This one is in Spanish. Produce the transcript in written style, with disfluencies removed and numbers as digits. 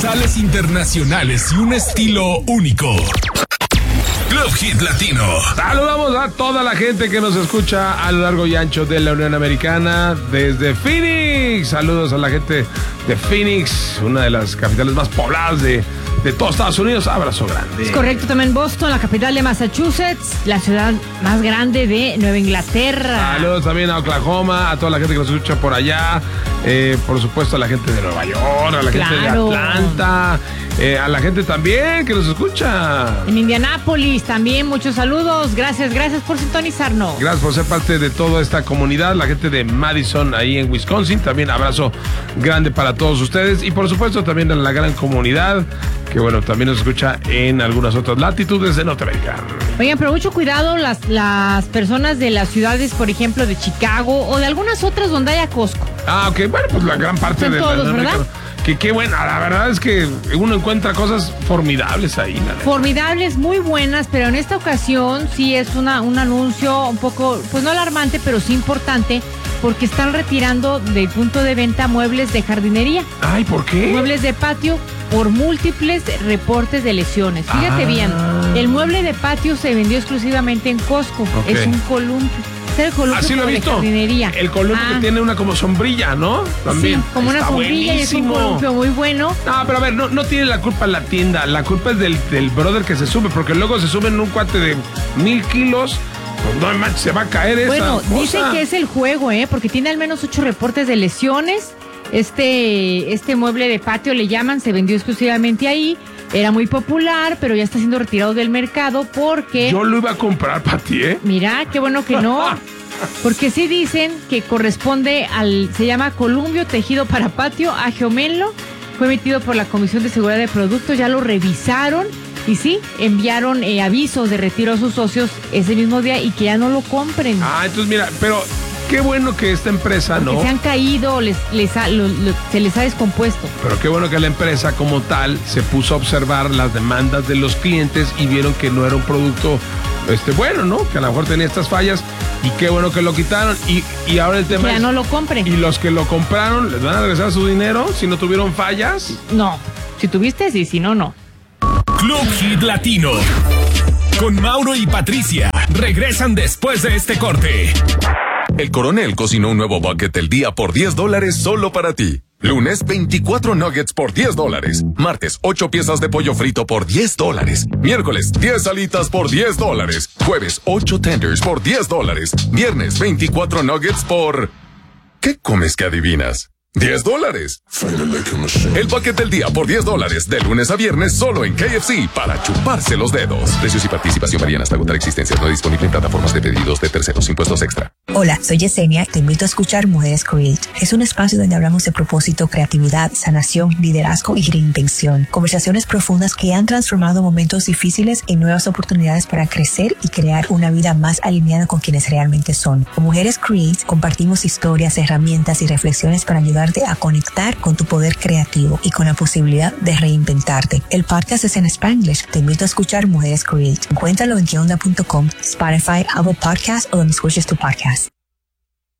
Sales internacionales y un estilo único. Club Hit Latino. Saludamos a toda la gente que nos escucha a lo largo y ancho de la Unión Americana desde Phoenix. Saludos a la gente de Phoenix, una de las capitales más pobladas de todos Estados Unidos. Abrazo grande. Es correcto, también Boston, la capital de Massachusetts, la ciudad más grande de Nueva Inglaterra. Saludos también a Oklahoma, a toda la gente que nos escucha por allá. Por supuesto a la gente de Nueva York, a la gente de Atlanta, a la gente también que nos escucha en Indianápolis también. Muchos saludos, gracias por sintonizarnos. Gracias por ser parte de toda esta comunidad. La gente de Madison ahí en Wisconsin, también abrazo grande para todos ustedes. Y por supuesto también a la gran comunidad que bueno, también nos escucha en algunas otras latitudes de Norteamérica. Oigan, pero mucho cuidado las personas de las ciudades, por ejemplo, de Chicago o de algunas otras donde haya Costco. Ah, ok, bueno, pues la gran parte de todos, ¿verdad? Que bueno, la verdad es que uno encuentra cosas formidables ahí. Formidables, muy buenas, pero en esta ocasión sí es un anuncio un poco, pues no alarmante, pero sí importante, porque están retirando del punto de venta muebles de jardinería. Ay, ¿por qué? Muebles de patio por múltiples reportes de lesiones. Fíjate bien, el mueble de patio se vendió exclusivamente en Costco. Okay. Es un columpio. El columpio así lo he visto. Jardinería. El columpio que tiene una como sombrilla, ¿no? También. Sí, como una sombrilla, buenísimo. Y es un columpio muy bueno. No, pero a ver, no tiene la culpa la tienda. La culpa es del brother que se sube, porque luego se sube en un cuate de 1,000 kilos. Pues no manches, se va a caer bueno, esa cosa. Dicen que es el juego, porque tiene al menos 8 reportes de lesiones. Este mueble de patio le llaman, se vendió exclusivamente ahí. Era muy popular, pero ya está siendo retirado del mercado porque... Yo lo iba a comprar para ti, Mira, qué bueno que no. Porque sí dicen que corresponde se llama columpio tejido para patio, Agiomenlo. Fue emitido por la Comisión de Seguridad de Productos, ya lo revisaron. Y sí, enviaron avisos de retiro a sus socios ese mismo día y que ya no lo compren. Ah, entonces mira, pero qué bueno que esta empresa, porque ¿no? Se han caído, se les ha descompuesto. Pero qué bueno que la empresa como tal se puso a observar las demandas de los clientes y vieron que no era un producto bueno, ¿no? Que a lo mejor tenía estas fallas y qué bueno que lo quitaron y ahora el tema ya es... no lo compren. ¿Y los que lo compraron les van a regresar su dinero si no tuvieron fallas? No, si tuviste sí, si no, no. Club Hit Latino con Mauro y Patricia regresan después de este corte. El Coronel cocinó un nuevo bucket del día por $10 solo para ti. Lunes, 24 nuggets por $10. Martes, 8 piezas de pollo frito por $10. Miércoles, 10 alitas por $10. Jueves, 8 tenders por $10. Viernes, 24 nuggets por... ¿Qué comes que adivinas? $10. El bucket del día por $10 de lunes a viernes solo en KFC para chuparse los dedos. Precios y participación varían hasta agotar existencias. No disponible en plataformas de pedidos de terceros. Impuestos extra. Hola, soy Yesenia. Te invito a escuchar Mujeres Create. Es un espacio donde hablamos de propósito, creatividad, sanación, liderazgo y reinvención. Conversaciones profundas que han transformado momentos difíciles en nuevas oportunidades para crecer y crear una vida más alineada con quienes realmente son. Con Mujeres Create compartimos historias, herramientas y reflexiones para ayudar a conectar con tu poder creativo y con la posibilidad de reinventarte. El podcast es en Spanglish. Te invito a escuchar Mujeres Create. Encuéntralo en queonda.com, Spotify, Apple Podcasts o donde escuches tu podcast.